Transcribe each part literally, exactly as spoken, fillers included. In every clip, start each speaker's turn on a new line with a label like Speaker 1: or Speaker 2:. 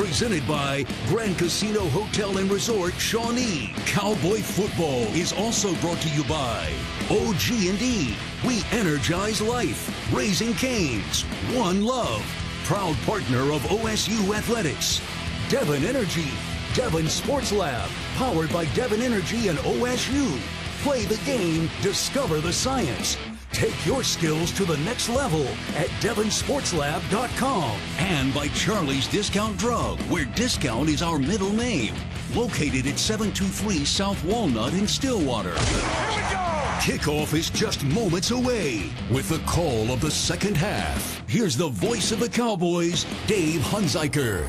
Speaker 1: Presented by Grand Casino Hotel and Resort, Shawnee. Cowboy football is also brought to you by O G and E. We energize life. Raising Cane's. One Love. Proud partner of O S U Athletics. Devon Energy. Devon Sports Lab. Powered by Devon Energy and O S U. Play the game. Discover the science. Take your skills to the next level at devon sports lab dot com. And by Charlie's Discount Drug, where discount is our middle name. Located at seven two three South Walnut in Stillwater.
Speaker 2: Here we go!
Speaker 1: Kickoff is just moments away with the call of the second half. Here's the voice of the Cowboys, Dave Hunziker.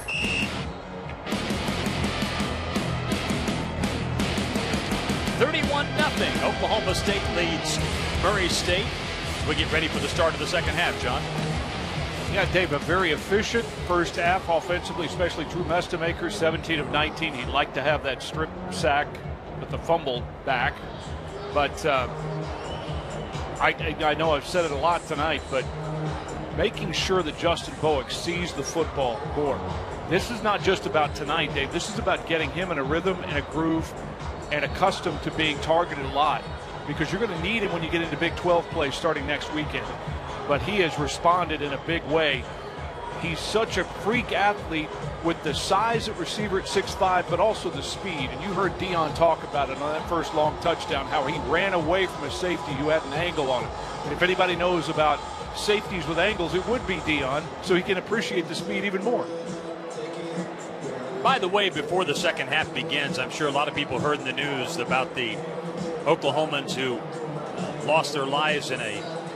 Speaker 3: thirty-one nothing. Oklahoma State leads Murray State. We get ready for the start of the second half, John.
Speaker 4: Yeah, Dave, a very efficient first half offensively, especially Drew Mestamaker, seventeen of nineteen. He'd like to have that strip sack with the fumble back. But uh, I, I know I've said it a lot tonight, but making sure that Justin Bowick sees the football more. This is not just about tonight, Dave. This is about getting him in a rhythm and a groove and accustomed to being targeted a lot, because you're going to need him when you get into Big twelve play starting next weekend. But he has responded in a big way. He's such a freak athlete with the size at receiver at six five, but also the speed. And you heard Dion talk about it on that first long touchdown, how he ran away from a safety who had an angle on him. And if anybody knows about safeties with angles, it would be Dion, so he can appreciate the speed even more.
Speaker 3: By the way, before the second half begins, I'm sure a lot of people heard in the news about the Oklahomans who lost their lives in a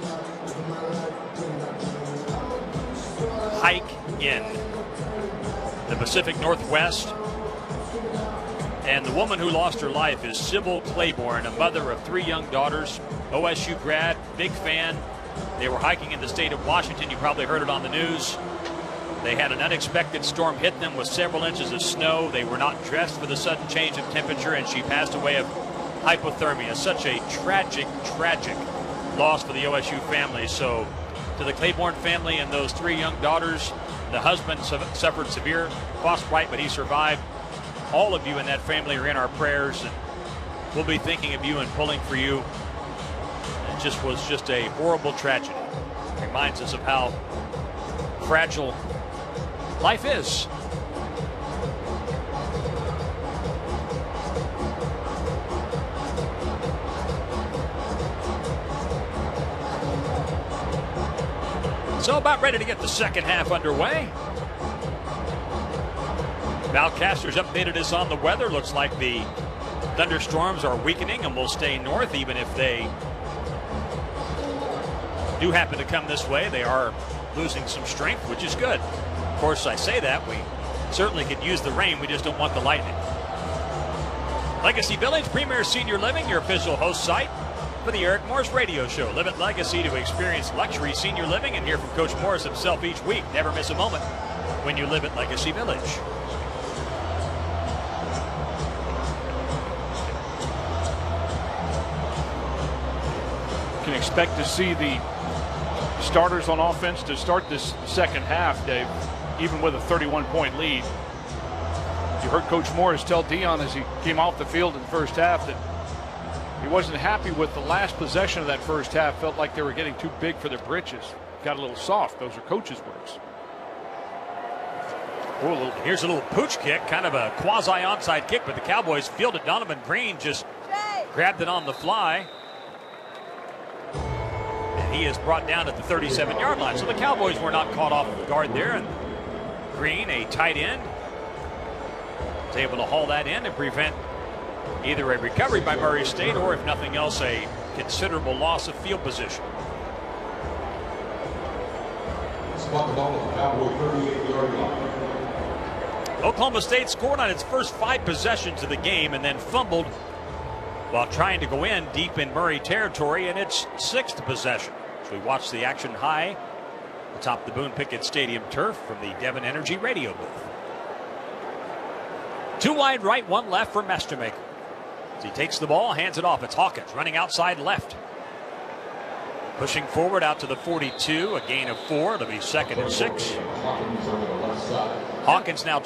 Speaker 3: hike in the Pacific Northwest. And the woman who lost her life is Sybil Claiborne, a mother of three young daughters, O S U grad, big fan. They were hiking in the state of Washington. You probably heard it on the news. They had an unexpected storm hit them with several inches of snow. They were not dressed for the sudden change of temperature, and she passed away of hypothermia. Such a tragic, tragic loss for the O S U family. So to the Claiborne family and those three young daughters, the husband su- suffered severe frostbite, but he survived. All of you in that family are in our prayers, and we'll be thinking of you and pulling for you. It just was just a horrible tragedy. Reminds us of how fragile life is. So about ready to get the second half underway. Valcaster's updated us on the weather. Looks like the thunderstorms are weakening and will stay north, even if they do happen to come this way. They are losing some strength, which is good. Of course, I say that. We certainly could use the rain. We just don't want the lightning. Legacy Village, Premier Senior Living, your official host site for the Eric Morris Radio Show. Live at Legacy to experience luxury senior living and hear from Coach Morris himself each week. Never miss a moment when you live at Legacy Village.
Speaker 4: You can expect to see the starters on offense to start this second half, Dave, even with a thirty-one point lead. You heard Coach Morris tell Dion as he came off the field in the first half that he wasn't happy with the last possession of that first half. Felt like they were getting too big for their britches. Got a little soft. Those are coaches' words.
Speaker 3: Oh, a little, here's a little pooch kick, kind of a quasi-onside kick, but the Cowboys fielded. Donovan Green just grabbed it on the fly. And he is brought down at the thirty-seven yard line. So the Cowboys were not caught off guard there. And Green, a tight end, is able to haul that in and prevent either a recovery by Murray State or, if nothing else, a considerable loss of field position.
Speaker 5: Spot the ball at the Cowboy thirty-eight yard line.
Speaker 3: Oklahoma State scored on its first five possessions of the game and then fumbled while trying to go in deep in Murray territory in its sixth possession. So we watch the action high atop the Boone Pickett Stadium turf from the Devon Energy radio booth. Two wide right, one left for Mestamaker. As he takes the ball, hands it off. It's Hawkins running outside left. Pushing forward out to the forty-two, a gain of four. It'll be second and six. Hawkins now